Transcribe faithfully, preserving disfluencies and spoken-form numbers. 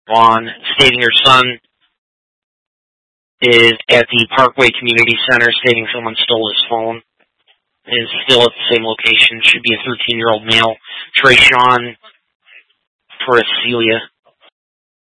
on stating your son is at the Parkway Community Center, stating someone stole his phone. Is still at the same location. Should be a thirteen-year-old male, Trayshawn Porcelia.